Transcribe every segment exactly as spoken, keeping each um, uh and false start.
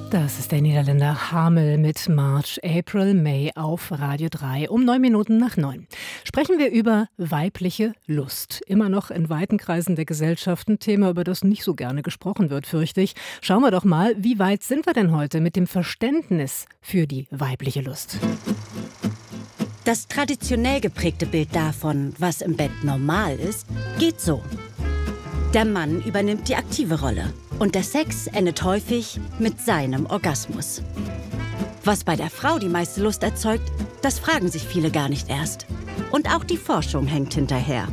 Das ist der Niederländer Hamel mit March, April, May auf Radio drei um neun Minuten nach neun. Sprechen wir über weibliche Lust. Immer noch in weiten Kreisen der Gesellschaft ein Thema, über das nicht so gerne gesprochen wird, fürchte ich. Schauen wir doch mal, wie weit sind wir denn heute mit dem Verständnis für die weibliche Lust? Das traditionell geprägte Bild davon, was im Bett normal ist, geht so. Der Mann übernimmt die aktive Rolle und der Sex endet häufig mit seinem Orgasmus. Was bei der Frau die meiste Lust erzeugt, das fragen sich viele gar nicht erst. Und auch die Forschung hängt hinterher.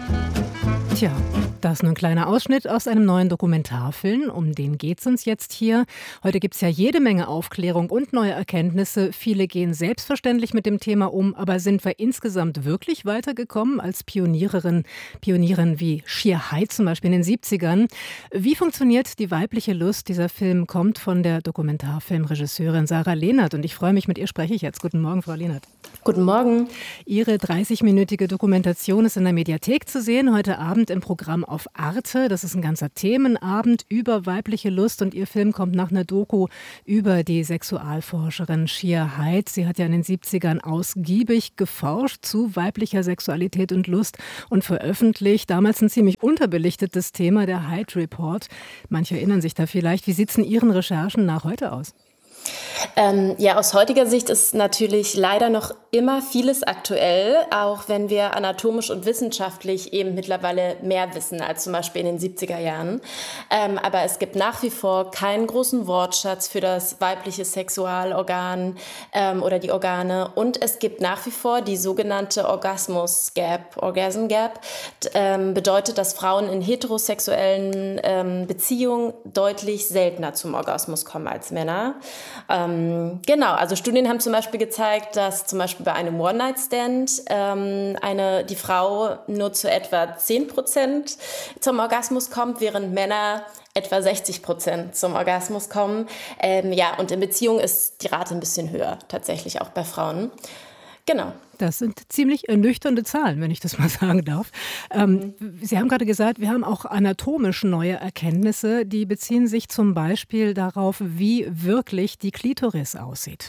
Tja, das ist nur ein kleiner Ausschnitt aus einem neuen Dokumentarfilm. Um den geht es uns jetzt hier. Heute gibt es ja jede Menge Aufklärung und neue Erkenntnisse. Viele gehen selbstverständlich mit dem Thema um. Aber sind wir insgesamt wirklich weitergekommen als Pioniererin, Pionierin wie Sheer Hyde zum Beispiel in den siebzigern? Wie funktioniert die weibliche Lust? Dieser Film kommt von der Dokumentarfilmregisseurin Sarah Lehnert. Und ich freue mich, mit ihr spreche ich jetzt. Guten Morgen, Frau Lehnert. Guten Morgen. Ihre dreißig-minütige Dokumentation ist in der Mediathek zu sehen, heute Abend im Programm auf Arte. Das ist ein ganzer Themenabend über weibliche Lust und Ihr Film kommt nach einer Doku über die Sexualforscherin Sheer Hyde. Sie hat ja in den siebzigern ausgiebig geforscht zu weiblicher Sexualität und Lust und veröffentlicht. Damals ein ziemlich unterbelichtetes Thema, der Hyde Report. Manche erinnern sich da vielleicht. Wie sieht es in Ihren Recherchen nach heute aus? Ähm, ja, aus heutiger Sicht ist natürlich leider noch immer vieles aktuell, auch wenn wir anatomisch und wissenschaftlich eben mittlerweile mehr wissen als zum Beispiel in den siebziger Jahren. Ähm, aber es gibt nach wie vor keinen großen Wortschatz für das weibliche Sexualorgan ähm, oder die Organe. Und es gibt nach wie vor die sogenannte Orgasmus Gap. Orgasm Gap ähm, bedeutet, dass Frauen in heterosexuellen ähm, Beziehungen deutlich seltener zum Orgasmus kommen als Männer. Ähm, genau, also Studien haben zum Beispiel gezeigt, dass zum Beispiel bei einem One-Night-Stand ähm, eine, die Frau nur zu etwa zehn Prozent zum Orgasmus kommt, während Männer etwa sechzig Prozent zum Orgasmus kommen. Ähm, ja, und in Beziehungen ist die Rate ein bisschen höher, tatsächlich auch bei Frauen. Genau. Das sind ziemlich ernüchternde Zahlen, wenn ich das mal sagen darf. Ähm, mhm. Sie haben gerade gesagt, wir haben auch anatomisch neue Erkenntnisse. Die beziehen sich zum Beispiel darauf, wie wirklich die Klitoris aussieht.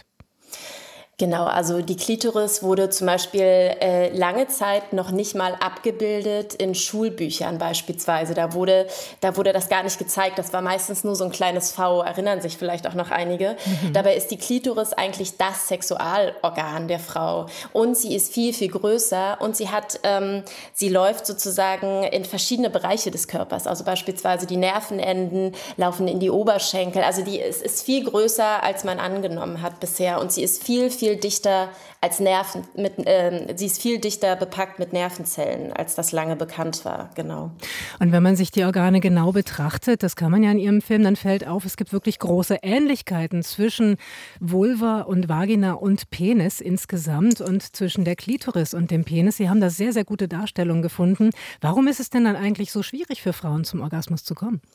Genau, also die Klitoris wurde zum Beispiel äh, lange Zeit noch nicht mal abgebildet in Schulbüchern beispielsweise. Da wurde, da wurde das gar nicht gezeigt. Das war meistens nur so ein kleines V, erinnern sich vielleicht auch noch einige. Mhm. Dabei ist die Klitoris eigentlich das Sexualorgan der Frau. Und sie ist viel, viel größer und sie hat, ähm, sie läuft sozusagen in verschiedene Bereiche des Körpers. Also beispielsweise die Nervenenden laufen in die Oberschenkel. Also die ist, ist viel größer, als man angenommen hat bisher. Und sie ist viel, viel viel dichter als Nerven, mit, äh, sie ist viel dichter bepackt mit Nervenzellen, als das lange bekannt war, genau. Und wenn man sich die Organe genau betrachtet, das kann man ja in Ihrem Film, dann fällt auf, es gibt wirklich große Ähnlichkeiten zwischen Vulva und Vagina und Penis insgesamt und zwischen der Klitoris und dem Penis. Sie haben da sehr, sehr gute Darstellungen gefunden. Warum ist es denn dann eigentlich so schwierig für Frauen zum Orgasmus zu kommen?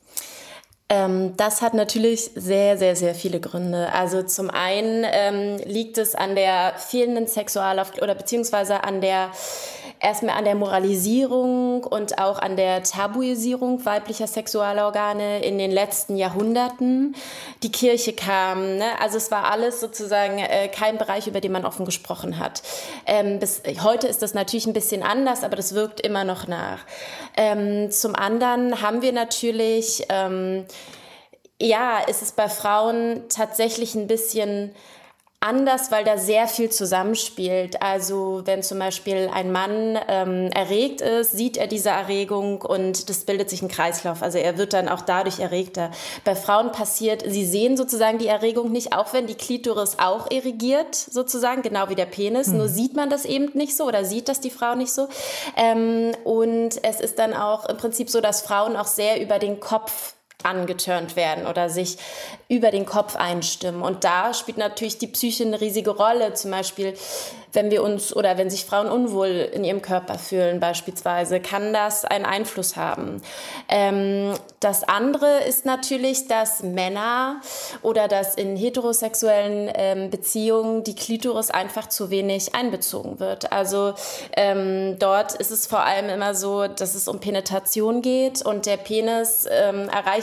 Das hat natürlich sehr, sehr, sehr viele Gründe. Also zum einen ähm, liegt es an der fehlenden Sexualaufklärung oder beziehungsweise an der erstmal an der Moralisierung und auch an der Tabuisierung weiblicher Sexualorgane in den letzten Jahrhunderten. Die Kirche kam, ne? Also es war alles sozusagen äh, kein Bereich, über den man offen gesprochen hat. Ähm, bis heute ist das natürlich ein bisschen anders, aber das wirkt immer noch nach. Ähm, zum anderen haben wir natürlich ähm, ja, es ist bei Frauen tatsächlich ein bisschen anders, weil da sehr viel zusammenspielt. Also wenn zum Beispiel ein Mann ähm, erregt ist, sieht er diese Erregung und das bildet sich ein Kreislauf. Also er wird dann auch dadurch erregter. Bei Frauen passiert, sie sehen sozusagen die Erregung nicht, auch wenn die Klitoris auch erregiert, sozusagen, genau wie der Penis. Mhm. Nur sieht man das eben nicht so oder sieht das die Frau nicht so. Ähm, und es ist dann auch im Prinzip so, dass Frauen auch sehr über den Kopf angeturnt werden oder sich über den Kopf einstimmen. Und da spielt natürlich die Psyche eine riesige Rolle. Zum Beispiel, wenn wir uns oder wenn sich Frauen unwohl in ihrem Körper fühlen beispielsweise, kann das einen Einfluss haben. Ähm, das andere ist natürlich, dass Männer oder dass in heterosexuellen ähm, Beziehungen die Klitoris einfach zu wenig einbezogen wird. Also ähm, dort ist es vor allem immer so, dass es um Penetration geht und der Penis ähm, erreicht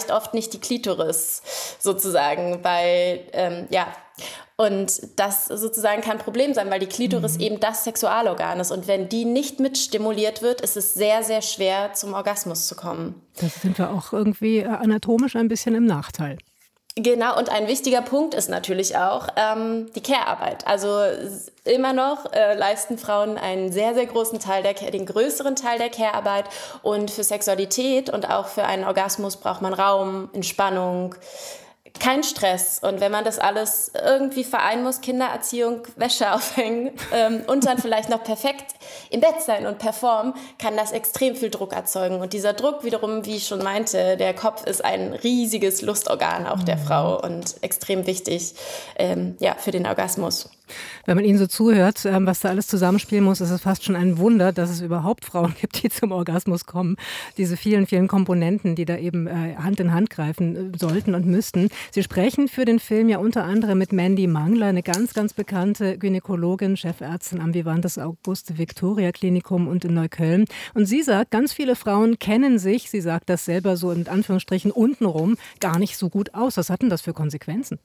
erreicht oft nicht die Klitoris sozusagen, weil, ähm, ja, und das sozusagen kann ein Problem sein, weil die Klitoris mhm. eben das Sexualorgan ist. Und wenn die nicht mit stimuliert wird, ist es sehr, sehr schwer, zum Orgasmus zu kommen. Das sind wir auch irgendwie anatomisch ein bisschen im Nachteil. Genau, und ein wichtiger Punkt ist natürlich auch ähm, die Care-Arbeit. Also immer noch äh, leisten Frauen einen sehr, sehr großen Teil, der, den größeren Teil der Care-Arbeit. Und für Sexualität und auch für einen Orgasmus braucht man Raum, Entspannung, kein Stress. Und wenn man das alles irgendwie vereinen muss, Kindererziehung, Wäsche aufhängen ähm, und dann vielleicht noch perfekt im Bett sein und performen, kann das extrem viel Druck erzeugen. Und dieser Druck wiederum, wie ich schon meinte, der Kopf ist ein riesiges Lustorgan auch der Frau und extrem wichtig ähm, ja, für den Orgasmus. Wenn man Ihnen so zuhört, was da alles zusammenspielen muss, ist es fast schon ein Wunder, dass es überhaupt Frauen gibt, die zum Orgasmus kommen. Diese vielen, vielen Komponenten, die da eben Hand in Hand greifen sollten und müssten. Sie sprechen für den Film ja unter anderem mit Mandy Mangler, eine ganz, ganz bekannte Gynäkologin, Chefärztin am Vivantes Auguste Victoria Klinikum und in Neukölln. Und sie sagt, ganz viele Frauen kennen sich, sie sagt das selber so in Anführungsstrichen untenrum, gar nicht so gut aus. Was hat denn das für Konsequenzen?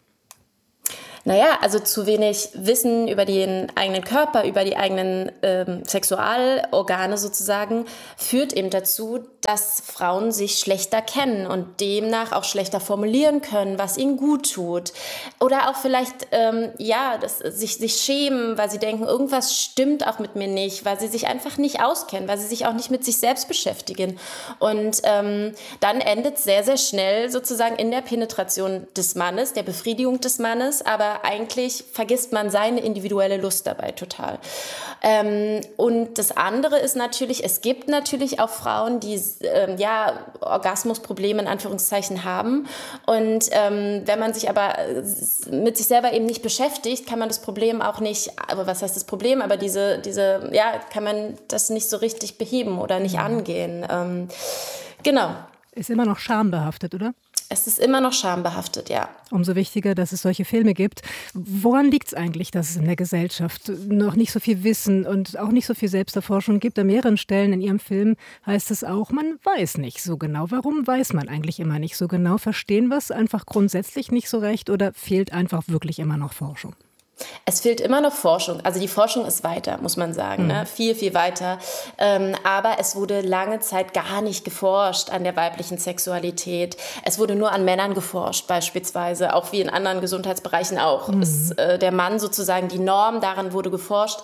Naja, also zu wenig Wissen über den eigenen Körper, über die eigenen ähm, Sexualorgane sozusagen, führt eben dazu, dass Frauen sich schlechter kennen und demnach auch schlechter formulieren können, was ihnen gut tut. Oder auch vielleicht, ähm, ja, das, sich, sich schämen, weil sie denken, irgendwas stimmt auch mit mir nicht, weil sie sich einfach nicht auskennen, weil sie sich auch nicht mit sich selbst beschäftigen. Und ähm, dann endet es sehr, sehr schnell sozusagen in der Penetration des Mannes, der Befriedigung des Mannes, aber eigentlich vergisst man seine individuelle Lust dabei total. Ähm, und das andere ist natürlich, es gibt natürlich auch Frauen, die ähm, ja Orgasmusprobleme in Anführungszeichen haben. Und ähm, wenn man sich aber mit sich selber eben nicht beschäftigt, kann man das Problem auch nicht, aber was heißt das Problem? Aber diese, diese, ja, kann man das nicht so richtig beheben oder nicht angehen. Ähm, genau. Ist immer noch schambehaftet, oder? Es ist immer noch schambehaftet, ja. Umso wichtiger, dass es solche Filme gibt. Woran liegt es eigentlich, dass es in der Gesellschaft noch nicht so viel Wissen und auch nicht so viel Selbsterforschung gibt? An mehreren Stellen in Ihrem Film heißt es auch, man weiß nicht so genau. Warum weiß man eigentlich immer nicht so genau? Verstehen wir es einfach grundsätzlich nicht so recht oder fehlt einfach wirklich immer noch Forschung? Es fehlt immer noch Forschung. Also die Forschung ist weiter, muss man sagen, mhm. ne? Viel, viel weiter. Ähm, aber es wurde lange Zeit gar nicht geforscht an der weiblichen Sexualität. Es wurde nur an Männern geforscht beispielsweise, auch wie in anderen Gesundheitsbereichen auch. Mhm. Ist äh, der Mann sozusagen die Norm, daran wurde geforscht.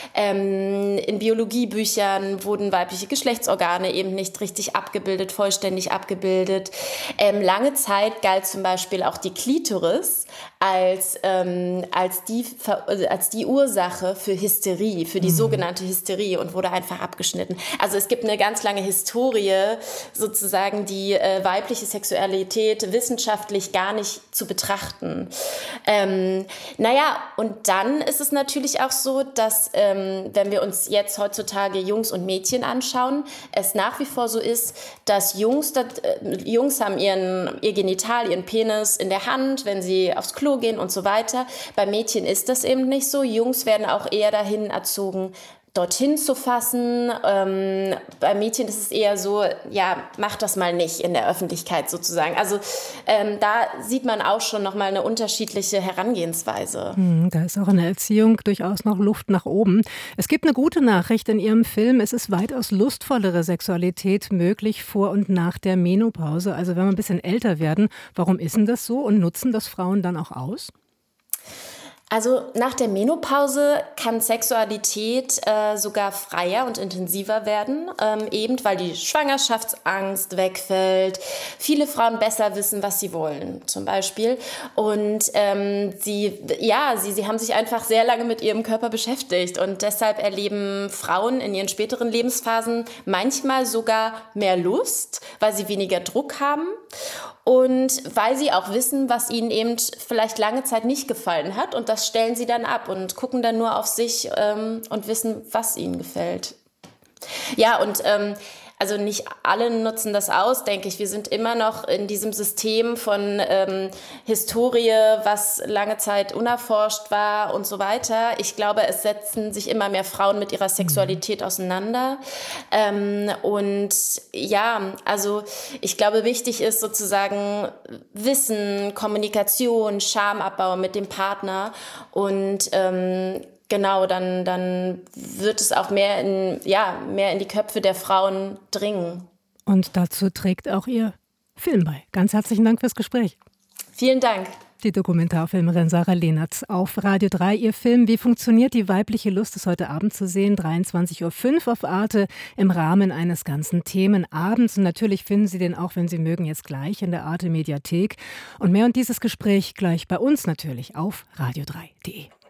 Ähm, in Biologiebüchern wurden weibliche Geschlechtsorgane eben nicht richtig abgebildet, vollständig abgebildet. Ähm, lange Zeit galt zum Beispiel auch die Klitoris als, ähm, als die als die Ursache für Hysterie, für die mhm. sogenannte Hysterie und wurde einfach abgeschnitten. Also es gibt eine ganz lange Historie, sozusagen die äh, weibliche Sexualität wissenschaftlich gar nicht zu betrachten. Ähm, naja, und dann ist es natürlich auch so, dass ähm, wenn wir uns jetzt heutzutage Jungs und Mädchen anschauen, es nach wie vor so ist, dass Jungs, das, äh, Jungs haben ihren, ihr Genital, ihren Penis in der Hand, wenn sie aufs Klo gehen und so weiter. Bei Mädchen ist ist das eben nicht so. Jungs werden auch eher dahin erzogen, dorthin zu fassen. Ähm, bei Mädchen ist es eher so, ja, mach das mal nicht in der Öffentlichkeit sozusagen. Also ähm, da sieht man auch schon nochmal eine unterschiedliche Herangehensweise. Hm, da ist auch in der Erziehung durchaus noch Luft nach oben. Es gibt eine gute Nachricht in Ihrem Film. Es ist weitaus lustvollere Sexualität möglich vor und nach der Menopause. Also wenn wir ein bisschen älter werden, warum ist denn das so und nutzen das Frauen dann auch aus? Also nach der Menopause kann Sexualität äh, sogar freier und intensiver werden, ähm, eben weil die Schwangerschaftsangst wegfällt, viele Frauen besser wissen, was sie wollen, zum Beispiel. Und ähm, sie, ja, sie, sie haben sich einfach sehr lange mit ihrem Körper beschäftigt und deshalb erleben Frauen in ihren späteren Lebensphasen manchmal sogar mehr Lust, weil sie weniger Druck haben. Und weil sie auch wissen, was ihnen eben vielleicht lange Zeit nicht gefallen hat. Und das stellen sie dann ab und gucken dann nur auf sich ähm, und wissen, was ihnen gefällt. Ja, und ähm, also nicht alle nutzen das aus, denke ich. Wir sind immer noch in diesem System von ähm, Historie, was lange Zeit unerforscht war und so weiter. Ich glaube, es setzen sich immer mehr Frauen mit ihrer Sexualität auseinander. Ähm, und ja, also ich glaube, wichtig ist sozusagen Wissen, Kommunikation, Schamabbau mit dem Partner und ähm, genau, dann, dann wird es auch mehr in, ja, mehr in die Köpfe der Frauen dringen. Und dazu trägt auch Ihr Film bei. Ganz herzlichen Dank fürs Gespräch. Vielen Dank. Die Dokumentarfilmerin Sarah Lehnertz auf Radio drei. Ihr Film Wie funktioniert die weibliche Lust ist heute Abend zu sehen, dreiundzwanzig Uhr fünf auf Arte im Rahmen eines ganzen Themenabends. Und natürlich finden Sie den auch, wenn Sie mögen, jetzt gleich in der Arte Mediathek. Und mehr und dieses Gespräch gleich bei uns natürlich auf radio drei punkt de.